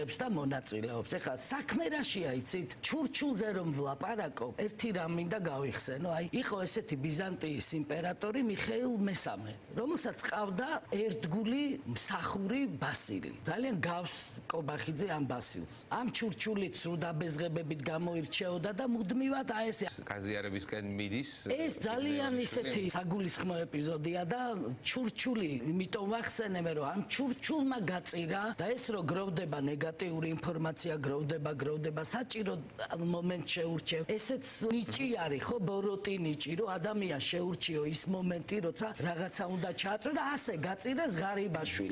იღებს და მონაწილეობს. ეხლა საქმე რაშია იცით? ჩურჩულზე რომ ვლაპარაკობ, ერთი რამ მინდა გავიხსენო, აი იყო ესეთი ბიზანტიის იმპერატორი მიხეილ მესამე, რომელსაც ყავდა ერთგული მსახური ბასილი. ძალიან გავს კობახიძე ამ ბასილს. ამ ჩურჩულით სრულ დაბეზღებებით გამოირჩეოდა და მუდმივად აი ეს გაზიარებისკენ მიდის. ეს ძალიან ისეთი საგულისხმო ეპიზოდია და ჩურჩული, იმიტომ ვახსენებ, რომ ამ ჩურჩულმა გაწირა და ეს რო გროვდება ნეგატიური ინფორმაცია, გროვდება საჭირო მომენტ შეურჩევ. ესეც ნიჭი არის, ხო, ბოროტი ნიჭი, რომ ადამიანს შეურჩიო ის მომენტი, როცა რაღაცა უნდა ჩააწრო და ასე გაწირეს ღარიბაშვილი.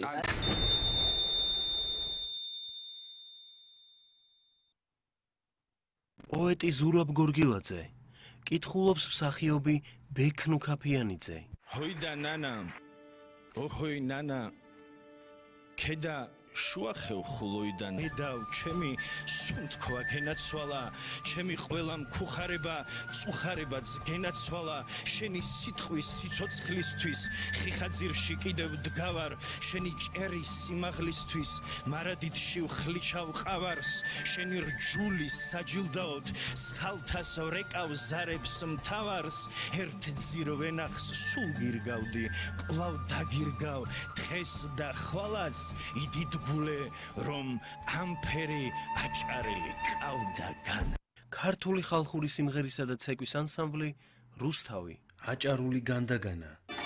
პოეტი ზურაბ გორგილაძე კითხულობს მსახიობი ბექნუ ქაფიანიძე. ჰოიდა ნანა, ოჰოი ნანა, ქედა შუახევ ხულოიდან მედავ ჩემი სუნთქვა გენაცვალა, ჩემი ყველა მქუხარება წუხარებაც გენაცვალა, შენი სიტყვის სიცოცხლისთვის ხიხაძირში კიდევ დგავარ, შენი ჭერის სიმაღლისთვის მარადიდში ვხლიჩავ ყავარს, შენი რჯულის საჯილდაოდ სხალთას ვრეკავ ზარებს მთავარს, ერთ ძირო ვენახს სულ გირგავდი, კვლავ დაგირგავ დღეს და ხვალაც იდიდ რომ ამფერი აჭარელი ყავდაგან. ქართული ხალხური სიმღერისა და ცეკვის ანსამბლი რუსთავი აჭარული განდაგანა.